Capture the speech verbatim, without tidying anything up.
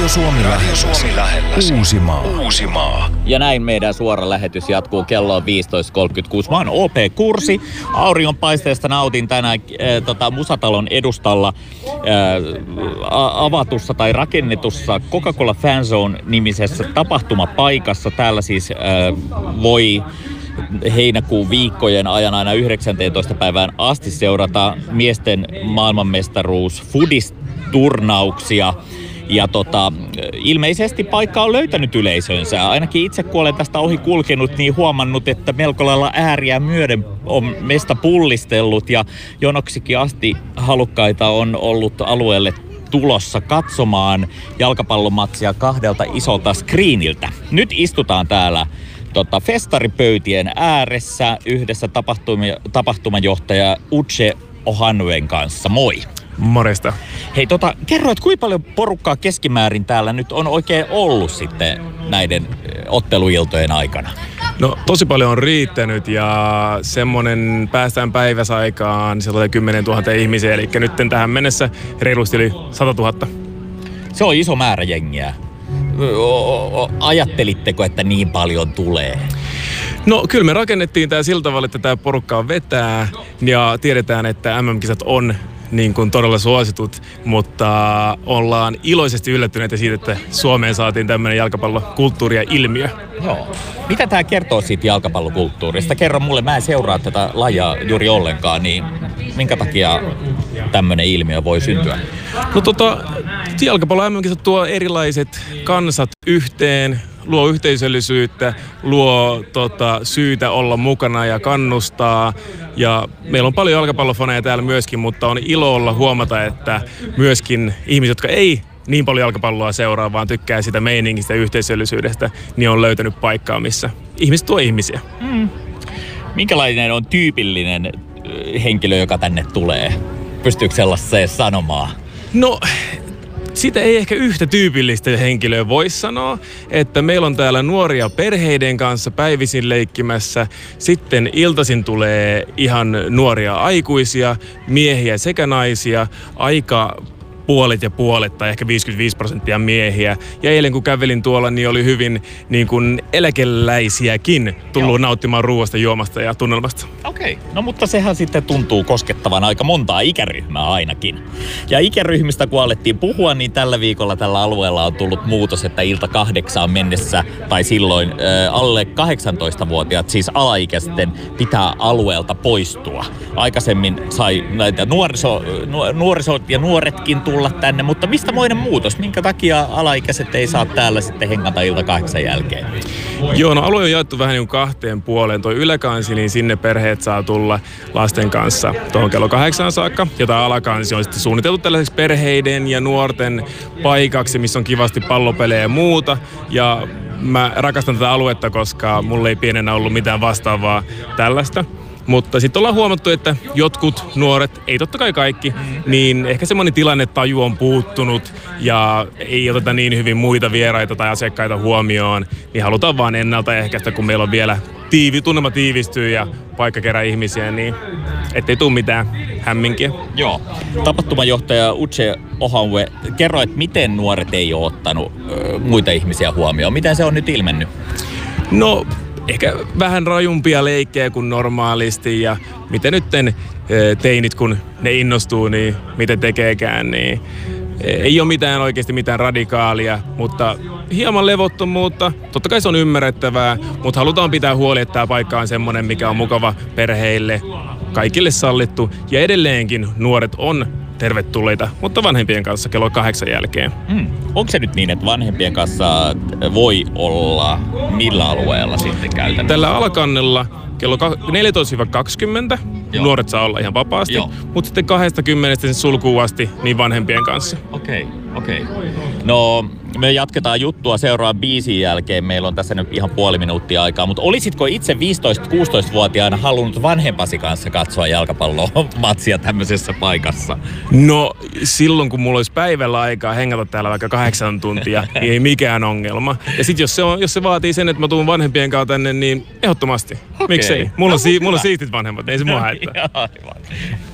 Radio Suomi Radio Suomi lähellä. Uusimaa. Uusimaa. Ja näin meidän suora lähetys jatkuu. Kello on viisitoista kolmekymmentäkuusi. Mä oon O P Kursi. Auringonpaisteesta nautin tänään äh, tota, Musatalon edustalla äh, avatussa tai rakennetussa Coca-Cola Fanzone-nimisessä tapahtumapaikassa. Täällä siis äh, voi heinäkuun viikkojen ajan aina yhdeksänteentoista päivään asti seurata miesten maailmanmestaruus Foodist-turnauksia. Ja tota, ilmeisesti paikka on löytänyt yleisönsä. Ainakin itse kun olen tästä ohi kulkenut, niin huomannut, että melko lailla ääriä myöden on mesta pullistellut. Ja jonoksikin asti halukkaita on ollut alueelle tulossa katsomaan jalkapallomatsia kahdelta isolta screeniltä. Nyt istutaan täällä tota, festaripöytien ääressä yhdessä tapahtuma, tapahtumajohtaja Uche Ohanwen kanssa. Moi! Morjesta. Hei, tota, kerro, että kuinka paljon porukkaa keskimäärin täällä nyt on oikein ollut sitten näiden otteluiltojen aikana? No tosi paljon on riittänyt ja semmonen päästään päiväsaikaan sellainen kymmenen tuhatta ihmisiä, eli nyt tähän mennessä reilusti yli sata tuhatta. Se on iso määrä jengiä. Ajattelitteko, että niin paljon tulee? No kyllä me rakennettiin tää sillä tavalla, että tää porukkaa vetää ja tiedetään, että M M-kisat on niin kuin todella suositut, mutta ollaan iloisesti yllättyneitä siitä, että Suomeen saatiin tämmöinen jalkapallokulttuuri ja ilmiö. Joo. Mitä tää kertoo siitä jalkapallokulttuurista? Kerro mulle, mä en seuraa tätä lajia juuri ollenkaan, niin minkä takia tämmöinen ilmiö voi syntyä? No tota, jalkapallo M M-kisat tuo erilaiset kansat yhteen, luo yhteisöllisyyttä, luo tota, syytä olla mukana ja kannustaa. Ja meillä on paljon jalkapallofaneja täällä myöskin, mutta on ilo olla huomata, että myöskin ihmiset, jotka ei niin paljon jalkapalloa seuraa, vaan tykkää sitä meiningistä ja yhteisöllisyydestä, niin on löytänyt paikkaa, missä ihmiset tuo ihmisiä. Mm. Minkälainen on tyypillinen henkilö, joka tänne tulee? Pystyykö sellaiseen sanomaan? No, sitä ei ehkä yhtä tyypillistä henkilöä voi sanoa, että meillä on täällä nuoria perheiden kanssa päivisin leikkimässä, sitten iltaisin tulee ihan nuoria aikuisia, miehiä sekä naisia, aika puolet ja puolet tai ehkä viisikymmentäviisi prosenttia miehiä. Ja eilen kun kävelin tuolla, niin oli hyvin niin kuin eläkeläisiäkin tullut Joo. nauttimaan ruoasta, juomasta ja tunnelmasta. Okei, okay. No mutta sehän sitten tuntuu koskettavan aika montaa ikäryhmää ainakin. Ja ikäryhmistä kun alettiin puhua, niin tällä viikolla tällä alueella on tullut muutos, että ilta kahdeksaan mennessä tai silloin äh, alle kahdeksantoistavuotiaat, siis alaikäisten, pitää alueelta poistua. Aikaisemmin sai näitä nuoriso, nuorisot ja nuoretkin tulla tänne, mutta mistä moinen muutos? Minkä takia alaikäiset ei saa täällä sitten hengata ilta kahdeksan jälkeen? Joo, no alue on jaettu vähän niin kuin kahteen puoleen. Toi yläkansi, niin sinne perheet saa tulla lasten kanssa tuohon kello kahdeksaan saakka. Ja tämä alakansi on sitten suunniteltu tällaiseksi perheiden ja nuorten paikaksi, missä on kivasti pallopelejä ja muuta. Ja mä rakastan tätä aluetta, koska mulla ei pienenä ollut mitään vastaavaa tällaista. Mutta sitten ollaan huomattu, että jotkut nuoret, ei totta kai kaikki, niin ehkä semmoinen tilannetaju on puuttunut ja ei oteta niin hyvin muita vieraita tai asiakkaita huomioon, niin halutaan vaan ennaltaehkäistä, kun meillä on vielä tiivi, tunnelma tiivistyy ja paikka kerää ihmisiä, niin ettei tule mitään hämminkiä. Joo. Tapahtumajohtaja Uche Ohanwen, kerro, että miten nuoret ei ole ottanut ö, muita ihmisiä huomioon. Miten se on nyt ilmennyt? No, ehkä vähän rajumpia leikkejä kuin normaalisti ja miten nytten teinit, kun ne innostuu, niin miten tekeekään, niin ei ole mitään oikeasti mitään radikaalia, mutta hieman levottomuutta. Totta kai se on ymmärrettävää, mutta halutaan pitää huoli, että tämä paikka on semmoinen, mikä on mukava perheille, kaikille sallittu ja edelleenkin nuoret on tervetulleita, mutta vanhempien kanssa kello kahdeksan jälkeen. Mm. Onko se nyt niin, että vanhempien kanssa voi olla millä alueella sitten käytännössä? Tällä alakannella kello neljätoista kaksikymmentä Joo. nuoret saa olla ihan vapaasti, Joo. mutta sitten kaksikymmentä sen sulkuun asti niin vanhempien kanssa. Okei, okay, okei. Okay. No, me jatketaan juttua seuraavan biisin jälkeen. Meillä on tässä nyt ihan puoli minuuttia aikaa, mutta olisitko itse viisitoista-kuusitoista-vuotiaana halunnut vanhempasi kanssa katsoa jalkapallomatsia tämmöisessä paikassa? No, silloin kun mulla olisi päivällä aikaa hengata täällä vaikka kahdeksan tuntia, niin ei mikään ongelma. Ja sit jos se, on, jos se vaatii sen, että mä tuun vanhempien kanssa tänne, niin ehdottomasti. Okay. Miksei? Mulla on, si- mulla on siistit vanhemmat, ei se mua haittaa.